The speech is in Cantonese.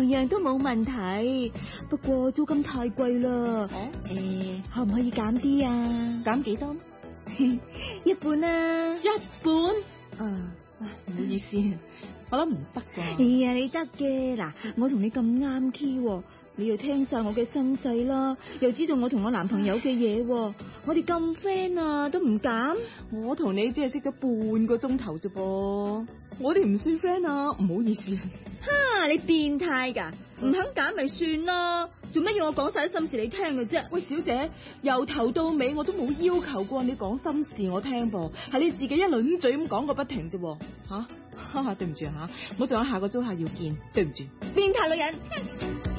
樣都冇問題，不過租金太貴啦。可唔可以減啲啊？ 減幾多？ 一半啊。 一半？唔好意思，我諗唔得啩。 哎呀，你得嘅。嗱，我同你咁啱 key，你又聽晒我嘅身世啦，又知道我同我男朋友嘅嘢，我哋咁 friend 啊，都唔減？ 我同你只係識咗半個鐘頭啫噃，我哋唔算 friend 啊，唔好意思。 哈，你變態噶，唔肯減咪算咯，做乜要我講晒啲心事你聽嘅啫？ 喂，小姐，由頭到尾我都冇要求過你講心事我聽噃，係你自己一輪嘴咁講個不停啫。吓，對唔住吓，我仲有下個租客要見，對唔住。 變態女人。